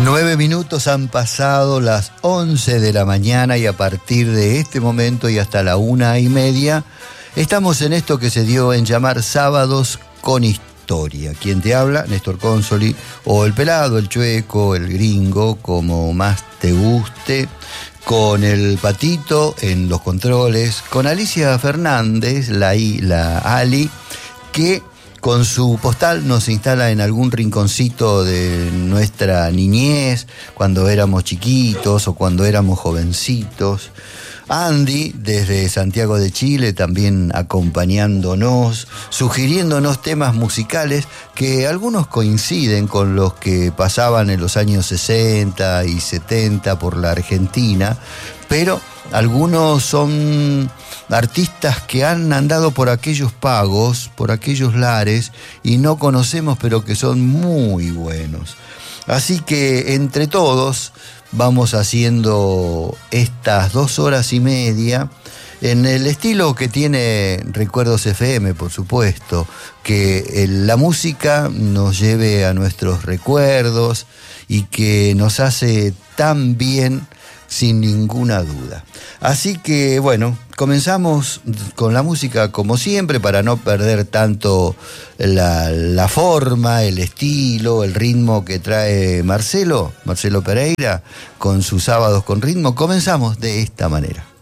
9 minutos han pasado las 11 de la mañana y a partir de este momento y hasta la 1:30 estamos en esto que se dio en llamar Sábados con Historia. Quien te habla, Néstor Consoli, o el pelado, el chueco, el gringo, como más te guste, con el patito en los controles, con Alicia Fernández, la Ali, que con su postal nos instala en algún rinconcito de nuestra niñez, cuando éramos chiquitos o cuando éramos jovencitos. Andy, desde Santiago de Chile, también acompañándonos, sugiriéndonos temas musicales que algunos coinciden con los que pasaban en los años 60 y 70 por la Argentina, pero algunos son artistas que han andado por aquellos pagos, por aquellos lares, y no conocemos, pero que son muy buenos. Así que entre todos vamos haciendo estas 2 horas y media en el estilo que tiene Recuerdos FM, por supuesto, que la música nos lleve a nuestros recuerdos y que nos hace tan bien sin ninguna duda. Así que bueno, comenzamos con la música como siempre para no perder tanto la forma, el estilo, el ritmo que trae Marcelo Pereira con sus Sábados con Ritmo. Comenzamos de esta manera.